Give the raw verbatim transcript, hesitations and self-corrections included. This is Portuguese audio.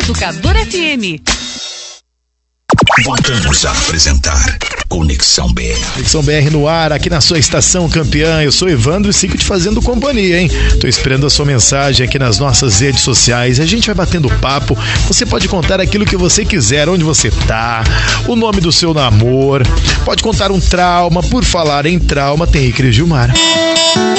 Educador F M. Voltamos a apresentar Conexão B R. Conexão B R no ar, aqui na sua estação campeã. Eu sou Evandro e sigo te fazendo companhia, hein? Tô esperando a sua mensagem aqui nas nossas redes sociais. A gente vai batendo papo. Você pode contar aquilo que você quiser, onde você tá, o nome do seu namoro. Pode contar um trauma. Por falar em trauma, tem Icre Gilmar.